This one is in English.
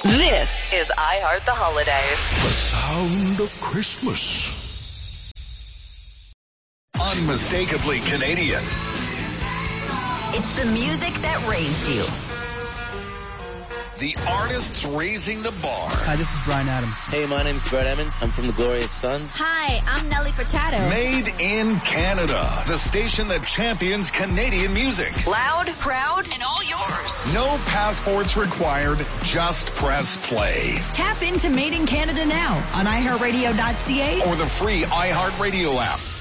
This is iHeart the Holidays. The sound of Christmas. Unmistakably Canadian. It's the music that raised you. The artists raising the bar. Hi, this is Bryan Adams. Hey, my name's Brett Emmons. I'm from the Glorious Sons. Hi, I'm Nelly Furtado. Made in Canada. The station that champions Canadian music. Loud, proud, and all yours. No passports required. Just press play. Tap into Made in Canada now on iHeartRadio.ca Or the free iHeartRadio app.